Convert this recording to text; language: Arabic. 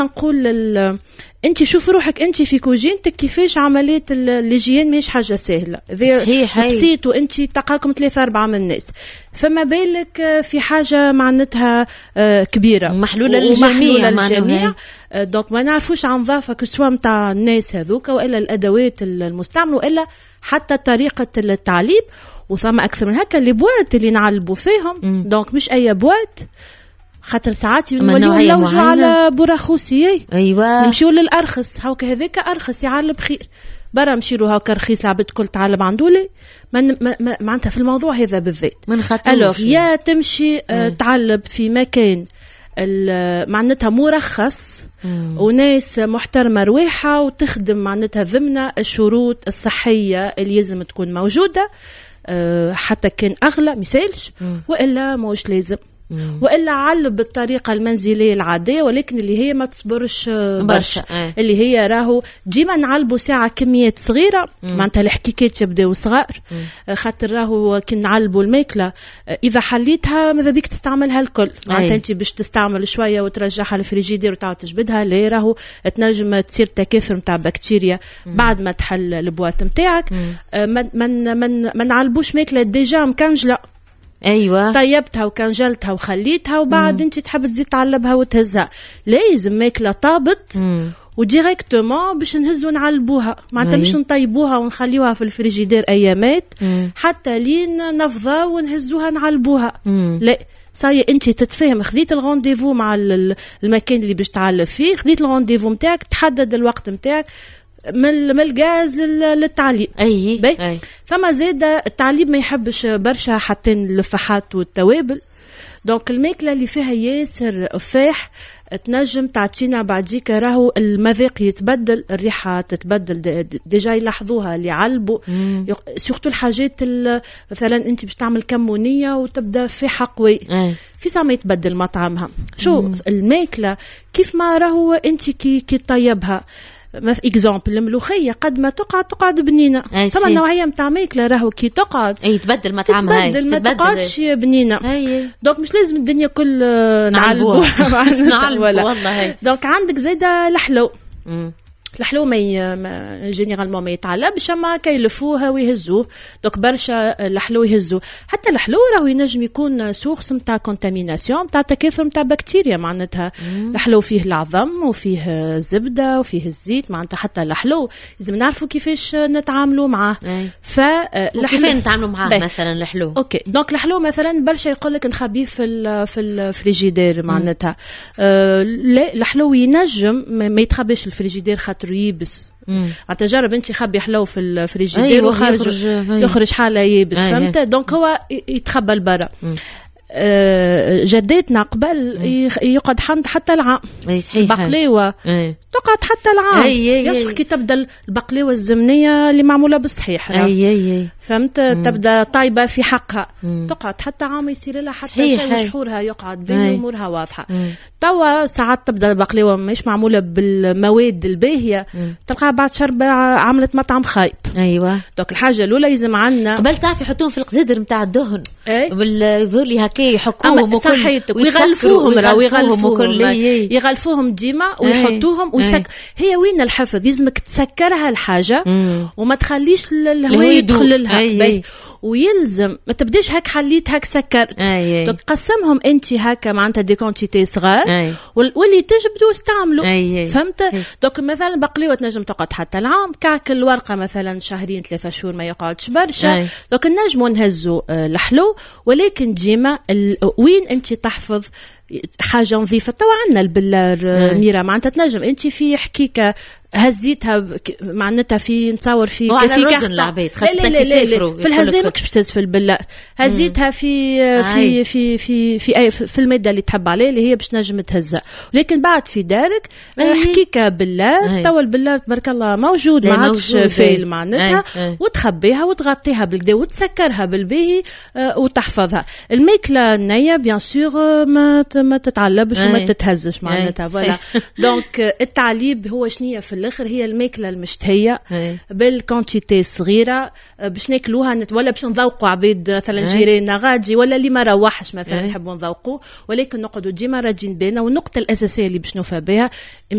نقول انت شوف روحك انت في كوجينتك كيفاش عمليه الهيجين مش حاجه سهله بسيط، وانت تلقاكم 3-4 من الناس، فما بالك في حاجه معناتها كبيره محلوله للجميع. دونك ما نعرفوش عن ضعفة كسوا متاع الناس هذوك والا الادوات المستعمله والا حتى طريقه التعليب. وثم اكثر من هكا اللي بوات اللي نعلبوا فيهم. دونك مش اي بوات، خاطر ساعات نوليو نلوجوا على براخوسي. ايوه نمشيو للارخص، هاوك هذاك ارخص يعلب خير. برا مشيرو هاوك رخيص العبد كل تعلب عندولي معناتها في الموضوع هذا بالذات. من خاطر يا تمشي تعلب في مكان معناتها مرخص وناس محترمة رواحة وتخدم معناتها ضمن الشروط الصحية اللي لازم تكون موجودة، حتى كان أغلى مثالش، وإلا موش لازم، وإلا علب بالطريقة المنزلية العادية، ولكن اللي هي ما تصبرش برشا. اللي هي راهو ديما نعلبوا ساعة كميات صغيرة، معناتها الحكيكات يبداو صغار، خاطر راهو كي نعلبوا الماكلة إذا حليتها ماذا بيك تستعملها الكل، معناتها أنت باش تستعمل شوية وترجعها للفريجيدير وتعاود تجبدها، لا راهو تنجم تصير تكاثر متاع بكتيريا بعد ما تحل البوات متاعك. ما نعلبوش ماكلة ديجا مكنجلة، ايوه طيبتها وكنجلتها وخليتها وبعد انت تحب تزيد تعلبها وتهزها، لازم ماكله طابت وديريكتومون باش نهزوا نعلبوها، معناتها مش نطيبوها ونخليوها في الفريجيدير ايامات حتى لين نفضى ونهزوها نعلبوها. لا صاي انت تتفهم، خذيت الغونديفو مع المكان اللي باش تعلب فيه، خذيت الغونديفو نتاعك، تحدد الوقت نتاعك من الغاز للتعليب. أي. ثم زاد التعليب ما يحبش برشا حتى اللفحات والتوابل، دونك الماكلة اللي فيها ياسر فاح تنجم تعطينا بعديك راهو المذاق يتبدل، الريحة تتبدل، ديجا يلاحظوها اللي علبوا سورتو الحاجات مثلا انت باش تعمل كمونية وتبدا فيها قوي في ساعة يتبدل مطعمها. شو الماكلة كيف ما راهو انت كي طيبها، ما في اكزامبل الملوخيه قد ما تقعد بنينه، ثم نوعيه نتاع ماكله راهو كي تقعد تبدل مطعمها، ما تقعدش بنينه. دونك مش لازم الدنيا كل نعلبوها والله. دونك عندك زاده الحلو، الحلو ما جينيرالمون ما يتعلبش، اما كيلفوها ويهزوه، دوك برشا الحلو يهزوه. حتى الحلو راهو ينجم يكون سورس نتاع كونتاميناسيون نتاع تكاثر نتاع بكتيريا، معناتها الحلو فيه العظم وفيه زبده وفيه الزيت، معناتها حتى الحلو لازم نعرفوا كيفاش نتعاملوا معاه. كيف نتعاملوا معاه مثلا الحلو؟ اوكي دونك الحلو مثلا برشا يقول لك نخبيه في الفريجيدير، معناتها لا الحلو ينجم ما يتخبيش الفريجيدير خاطر يبس. تجرب انت خبي حلو في الفريجيدير يخرج حاله يبس، فهمت؟ دونك هو يتخبى لبرا. جدتنا قبل يقعد حتى العام بقليوه تقعد حتى العام، يصح كي تبدا البقليوه الزمنيه اللي معموله بالصحيح، فهمت؟ تبدا طايبه في حقها، تقعد حتى عام يصير لها حتى شهورها يقعد بين امورها واضحه. توا ساعات تبدا البقليوه مش معموله بالمواد الباهيه، تلقاها بعد شرب عملت مطعم خايب. ايوه دونك الحاجه الاولى لازم عندنا قبل تعرفي يحطوهم في القزادر نتاع الدهن بالذولي هكا يحكوهم صحيتك ويغلفوهم يغلفوهم ديما ويحطوهم هي وين الحفظ؟ لازمك تسكرها الحاجه وما تخليش الهواء يدخل لها، ويلزم ما تبداش هك حليت هك سكرت، تقسمهم انت هكا معناتها دي كونتيتي صغار واللي تجبدوا استعملوا، فهمت؟ دونك مثلا بقليوه تنجم تقعد حتى العام، كعك الورقه مثلا 2-3 شهور ما يقعدش برشا. دونك نجموا نهزوا الحلو، ولكن ديما وين انت تحفظ حاجه نظيفه. تو عندنا البلار ميرا معناتها تنجم انت في حكيكه هزيتها معناتها في نصور في كاسه العباد خاصه كيسافروا في الهزيمه باش تهز في البلار، هزيتها في الماده اللي تحب عليه اللي هي باش نجم تهزها، ولكن بعد في دارك حكيكه بلار. تو البلار تبارك الله موجود ما عادش فايل معناتها، وتخبيها وتغطيها بالكدا وتسكرها بالباهي وتحفظها. الماكله النيه بيان سور ما تتعلبش وما تتهزش معناتها فوالا. دونك التعليب هو شنية في الاخر هي الماكله المشتهيه بالكونتيتي صغيره باش ناكلوها ولا باش نذوقوا عبيد مثلا جيراننا غادي ولا اللي ما روحش مثلا نحبوا نذوقوا، ولكن نقعدوا ديما راجين بالنا. والنقطه الاساسيه اللي باش نوفى بها